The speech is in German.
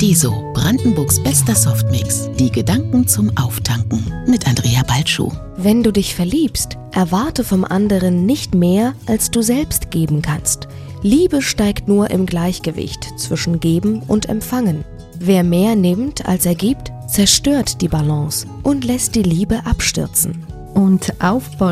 Deso, Brandenburgs bester Softmix. Die Gedanken zum Auftanken mit Andrea Balschuh. Wenn du dich verliebst, erwarte vom anderen nicht mehr, als du selbst geben kannst. Liebe steigt nur im Gleichgewicht zwischen Geben und Empfangen. Wer mehr nimmt, als er gibt, zerstört die Balance und lässt die Liebe abstürzen. Und Aufbau